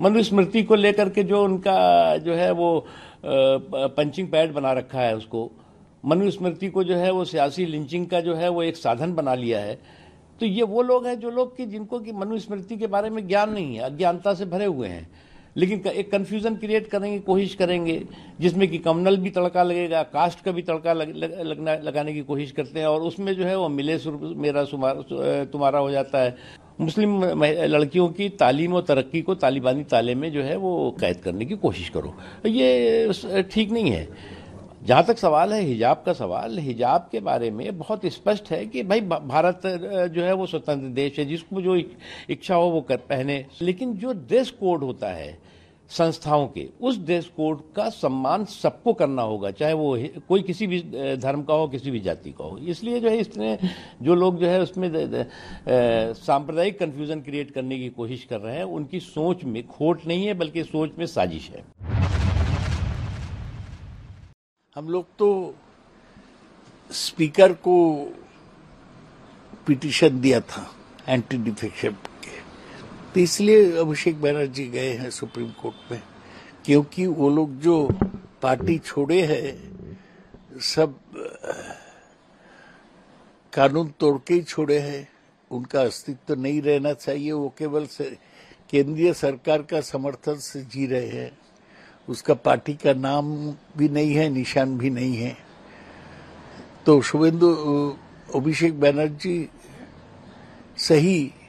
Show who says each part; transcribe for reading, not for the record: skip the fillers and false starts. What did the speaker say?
Speaker 1: मनुस्मृति को लेकर के जो उनका जो है वो पंचिंग पैड बना रखा है, उसको मनुस्मृति को जो है वो सियासी लिंचिंग का जो है वो एक साधन बना लिया है। तो ये वो लोग हैं जो लोग कि जिनको कि मनुस्मृति के बारे में ज्ञान नहीं है, अज्ञानता से भरे हुए हैं, लेकिन एक कंफ्यूजन क्रिएट करने की कोशिश करेंगे जिसमें कि कम्युनल भी तड़का लगेगा, कास्ट का भी तड़का लगाने की कोशिश करते हैं, और उसमें जो है वो मिले सुर मेरा तुम्हारा हो जाता है। मुस्लिम लड़कियों की तालीम और तरक्की को तालिबानी ताले में जो है वो कैद करने की कोशिश करो, ये ठीक नहीं है। जहाँ तक सवाल है हिजाब का सवाल, हिजाब के बारे में बहुत स्पष्ट है कि भाई भारत जो है वो स्वतंत्र देश है, जिसको जो इच्छा हो वो कर पहने, लेकिन जो ड्रेस कोड होता है संस्थाओं के, उस ड्रेस कोड का सम्मान सबको करना होगा, चाहे वो कोई किसी भी धर्म का हो, किसी भी जाति का हो। इसलिए जो है इसने जो लोग जो है उसमें सांप्रदायिक कन्फ्यूजन क्रिएट करने की कोशिश कर रहे हैं, उनकी सोच में खोट नहीं है बल्कि सोच में साजिश है।
Speaker 2: हम लोग तो स्पीकर को पिटीशन दिया था एंटी डिफेक्शन के, तो इसलिए अभिषेक बनर्जी गए हैं सुप्रीम कोर्ट में, क्योंकि वो लोग जो पार्टी छोड़े हैं सब कानून तोड़ के ही छोड़े हैं, उनका अस्तित्व नहीं रहना चाहिए, वो केवल केंद्रीय सरकार का समर्थन से जी रहे हैं, उसका पार्टी का नाम भी नहीं है, निशान भी नहीं है। तो शुभेंदु अभिषेक बनर्जी सही